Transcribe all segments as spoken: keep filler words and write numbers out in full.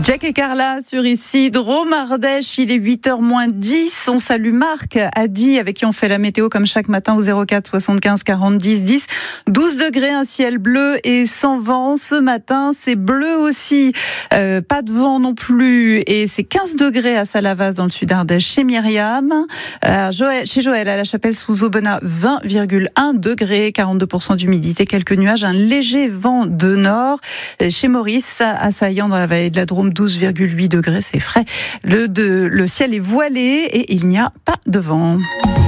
Jack et Carla sur ici, Drôme Ardèche, il est huit heures moins dix. On salue Marc, Adi, avec qui on fait la météo comme chaque matin au zéro quatre soixante-quinze quarante dix dix. douze degrés, un ciel bleu et sans vent. Ce matin, c'est bleu aussi. Euh, pas de vent non plus. Et c'est quinze degrés à Salavas dans le sud Ardèche chez Myriam. Euh, Joël, chez Joël à la Chapelle sous Aubenas, vingt virgule un degrés, quarante-deux pour cent d'humidité, quelques nuages, un léger vent de nord. Chez Maurice, à Saillant dans la vallée de la Drôme, douze virgule huit degrés, c'est frais. Le, de, le ciel est voilé et il n'y a pas de vent.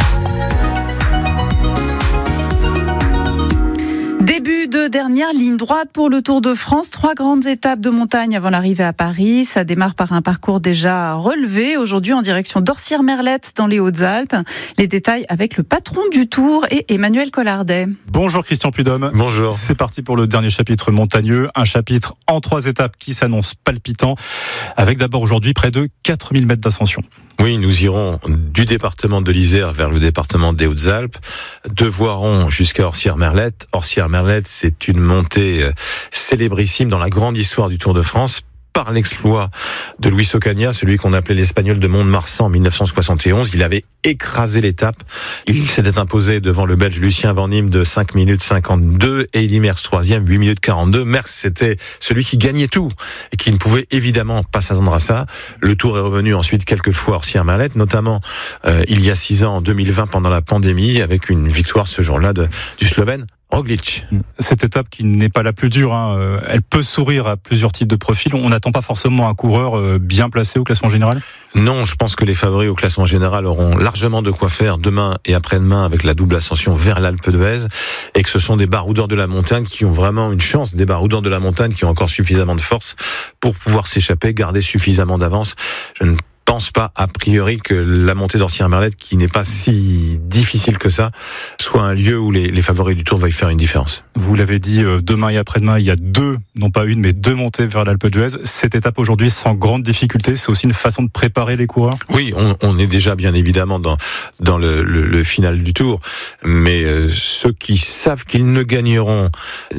Début de dernière ligne droite pour le Tour de France. Trois grandes étapes de montagne avant l'arrivée à Paris. Ça démarre par un parcours déjà relevé. Aujourd'hui en direction d'Orcières-Merlette dans les Hautes-Alpes. Les détails avec le patron du Tour et Emmanuel Collardet. Bonjour Christian Prudhomme. Bonjour. C'est parti pour le dernier chapitre montagneux. Un chapitre en trois étapes qui s'annonce palpitant. Avec d'abord aujourd'hui près de quatre mille mètres d'ascension. Oui, nous irons du département de l'Isère vers le département des Hautes-Alpes, de Voiron jusqu'à Orcières-Merlette. Orcières-Merlette, c'est une montée célébrissime dans la grande histoire du Tour de France, par l'exploit de Luis Ocaña, celui qu'on appelait l'Espagnol de Mont-de-Marsan en dix-neuf cent soixante et onze. Il avait écrasé l'étape. Il s'était imposé devant le Belge Lucien Van Impe de cinq minutes cinquante-deux et Eddy Merckx troisième, huit minutes quarante-deux. Merckx, c'était celui qui gagnait tout et qui ne pouvait évidemment pas s'attendre à ça. Le Tour est revenu ensuite quelques fois à Orcières-Merlette, notamment euh, il y a six ans, en deux mille vingt, pendant la pandémie, avec une victoire ce jour-là de, du Slovène Roglič. Cette étape qui n'est pas la plus dure, hein, elle peut sourire à plusieurs types de profils. On n'attend pas forcément un coureur bien placé au classement général ? Non, je pense que les favoris au classement général auront largement de quoi faire demain et après-demain avec la double ascension vers l'Alpe d'Huez, et que ce sont des baroudeurs de la montagne qui ont vraiment une chance, des baroudeurs de la montagne qui ont encore suffisamment de force pour pouvoir s'échapper, garder suffisamment d'avance. Je ne pense pas a priori que la montée d'Orcières-Merlette, qui n'est pas si difficile que ça, soit un lieu où les, les favoris du Tour veuillent faire une différence. Vous l'avez dit, demain et après-demain, il y a deux, non pas une, mais deux montées vers l'Alpe d'Huez. Cette étape aujourd'hui, sans grande difficulté, c'est aussi une façon de préparer les coureurs ? Oui, on, on est déjà bien évidemment dans, dans le, le, le final du Tour, mais euh, ceux qui savent qu'ils ne gagneront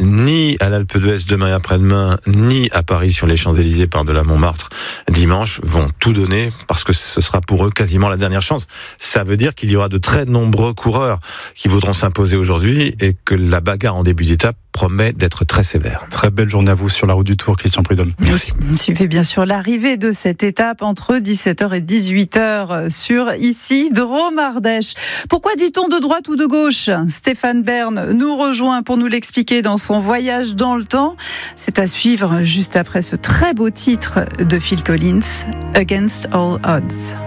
ni à l'Alpe d'Huez demain et après-demain, ni à Paris sur les Champs-Élysées par-delà Montmartre dimanche, vont tout donner, parce que ce sera pour eux quasiment la dernière chance. Ça veut dire qu'il y aura de très nombreux coureurs qui voudront s'imposer aujourd'hui et que la bagarre en début d'étape promet d'être très sévère. Très belle journée à vous sur la route du Tour, Christian Prudhomme. Merci. On suivait bien sûr l'arrivée de cette étape entre dix-sept heures et dix-huit heures sur ici, Drôme Ardèche. Pourquoi dit-on de droite ou de gauche ? Stéphane Bern nous rejoint pour nous l'expliquer dans son voyage dans le temps. C'est à suivre juste après ce très beau titre de Phil Collins, Against All Odds.